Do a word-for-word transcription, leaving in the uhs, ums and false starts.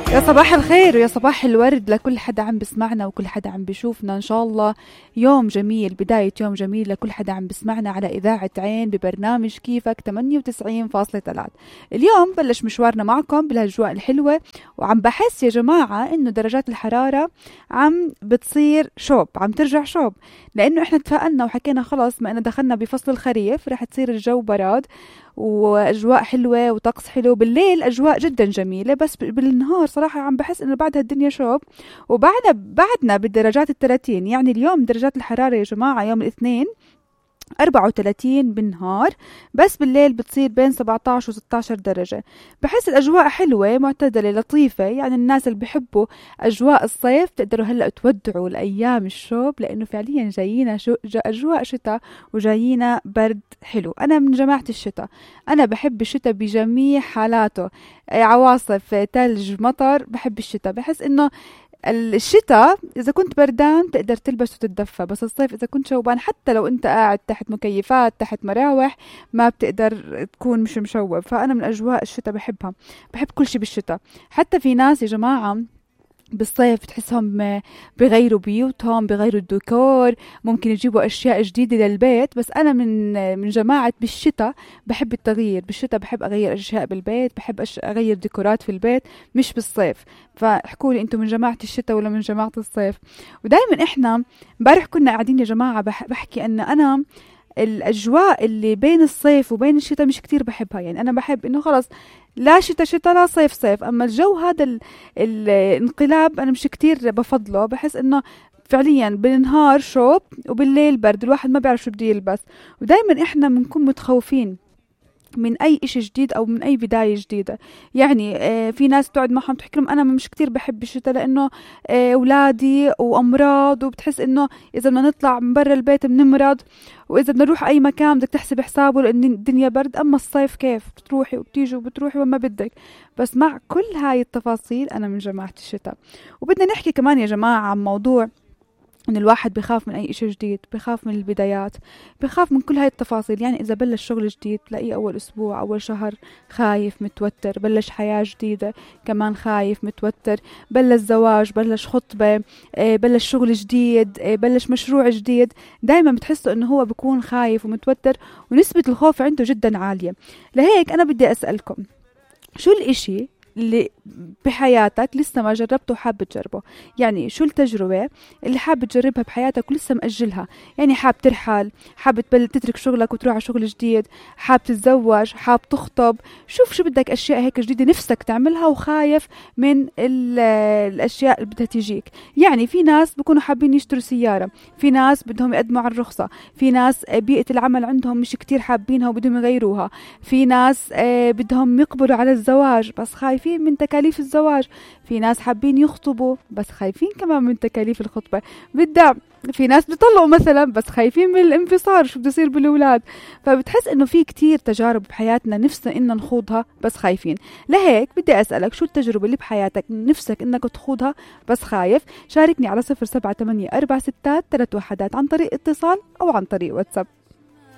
يا صباح الخير ويا صباح الورد لكل حدا عم بسمعنا وكل حدا عم بيشوفنا. إن شاء الله يوم جميل، بداية يوم جميل لكل حدا عم بسمعنا على إذاعة عين ببرنامج كيفك ثمانية وتسعين فاصلة ثلاثة. اليوم بلش مشوارنا معكم بالأجواء الحلوة، وعم بحس يا جماعة إنه درجات الحرارة عم بتصير شوب، عم ترجع شوب، لأنه إحنا اتفقنا وحكينا خلاص ما إنه دخلنا بفصل الخريف رح تصير الجو براد واجواء حلوه وطقس حلو. بالليل اجواء جدا جميله، بس بالنهار صراحه عم بحس انه بعدها الدنيا شوب، وبعدنا بعدنا بالدرجات الثلاثين. يعني اليوم درجات الحراره يا جماعه يوم الاثنين أربعة وثلاثين بالنهار، بس بالليل بتصير بين سبعة عشر و ستة عشر درجة. بحس الأجواء حلوة معتدلة لطيفة، يعني الناس اللي بيحبوا أجواء الصيف تقدروا هلأ تودعوا الأيام الشوب، لأنه فعليا جايينا شو جا أجواء شتاء وجايينا برد حلو. أنا من جماعة الشتاء، أنا بحب الشتاء بجميع حالاته، عواصف، تلج، مطر، بحب الشتاء. بحس إنه الشتاء إذا كنت بردان تقدر تلبس وتتدفى، بس الصيف إذا كنت شوبان حتى لو أنت قاعد تحت مكيفات تحت مراوح ما بتقدر تكون مش مشوب. فأنا من أجواء الشتاء بحبها، بحب كل شي بالشتاء. حتى في ناس يا جماعة بالصيف تحسهم بغيروا بيوتهم، بغيروا الديكور، ممكن يجيبوا أشياء جديدة للبيت. بس أنا من من جماعة بالشتاء بحب التغيير، بالشتاء بحب أغير أشياء بالبيت، بحب أغير ديكورات في البيت، مش بالصيف. فاحكوا لي أنتم من جماعة الشتاء ولا من جماعة الصيف؟ ودايما إحنا امبارح كنا قاعدين يا جماعة بحكي أن أنا الأجواء اللي بين الصيف وبين الشتاء مش كتير بحبها. يعني أنا بحب إنه خلاص لا شتاء شتاء لا صيف صيف، أما الجو هذا ال... الانقلاب أنا مش كتير بفضله. بحس إنه فعليا بالنهار شوب وبالليل برد، الواحد ما بيعرف شو بده يلبس. ودايما إحنا بنكون متخوفين من أي إشي جديد أو من أي بداية جديدة. يعني آه في ناس تقعد معهم تحكي لهم أنا مش كتير بحب الشتاء لأنه آه أولادي وأمراض، وبتحس إنه إذا بدنا نطلع من برا البيت بنمرض، وإذا بدنا نروح أي مكان بدك تحسب حسابه لأن الدنيا برد. أما الصيف كيف بتروحي وبتيجي وبتروحي وما بدك. بس مع كل هاي التفاصيل أنا من جماعة الشتاء. وبدنا نحكي كمان يا جماعة عن موضوع إن الواحد بخاف من أي إشي جديد، بخاف من البدايات، بخاف من كل هاي التفاصيل. يعني إذا بلش شغل جديد تلاقيه أول أسبوع أول شهر خايف متوتر، بلش حياة جديدة كمان خايف متوتر، بلش زواج، بلش خطبة، بلش شغل جديد، بلش مشروع جديد، دايما بتحسوا إنه هو بيكون خايف ومتوتر، ونسبة الخوف عنده جدا عالية. لهيك أنا بدي أسألكم شو الإشي اللي بحياتك لسه ما جربته وحاب تجربه؟ يعني شو التجربة اللي حاب تجربها بحياتك ولسه مأجلها؟ يعني حاب ترحل، حاب تترك شغلك وتروح على شغل جديد، حاب تتزوج، حاب تخطب. شوف شو بدك أشياء هيك جديدة نفسك تعملها وخايف من الأشياء اللي بدها تجيك. يعني في ناس بيكونوا حابين يشتروا سيارة، في ناس بدهم يقدموا على الرخصة، في ناس بيئة العمل عندهم مش كتير حابينها وبدهم يغيروها، في ناس بدهم يقبلوا على الزواج بس خايفين من تكاليف الزواج، في ناس حابين يخطبوا بس خايفين كمان من تكاليف الخطبة، بالدعم في ناس بيطلقوا مثلا بس خايفين من الانفصال شو بده يصير بالأولاد. فبتحس انه في كتير تجارب بحياتنا نفسنا إن نخوضها بس خايفين. لهيك بدي أسألك شو التجربة اللي بحياتك نفسك إنك تخوضها بس خايف؟ شاركني على صفر سبعة ثمانية أربعة ستة ثلاثة وحدات عن طريق اتصال أو عن طريق واتساب.